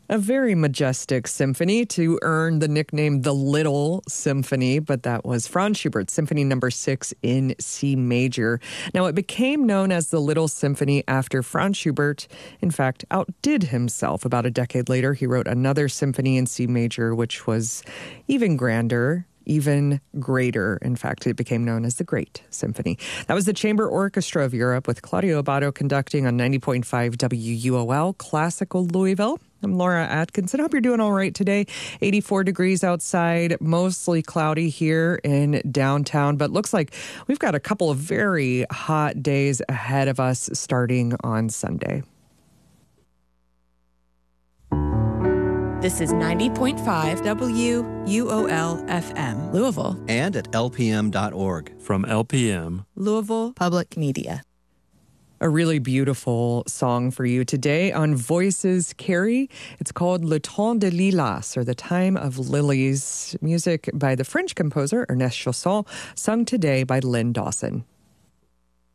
A very majestic symphony to earn the nickname the Little Symphony, but that was Franz Schubert's Symphony No. 6 in C major. Now, it became known as the Little Symphony after Franz Schubert, in fact, outdid himself. About a decade later, he wrote another symphony in C major, which was even grander, even greater. In fact, it became known as the Great Symphony. That was the Chamber Orchestra of Europe with Claudio Abbado conducting on 90.5 WUOL, Classical Louisville. I'm Laura Atkinson. Hope you're doing all right today. 84 degrees outside, mostly cloudy here in downtown, but looks like we've got a couple of very hot days ahead of us starting on Sunday. This is 90.5 WUOL FM, Louisville. And at lpm.org. From LPM, Louisville Public Media. A really beautiful song for you today on Voices Carry. It's called Le Temps de Lilas, or The Time of Lilies. Music by the French composer Ernest Chausson, sung today by Lynn Dawson.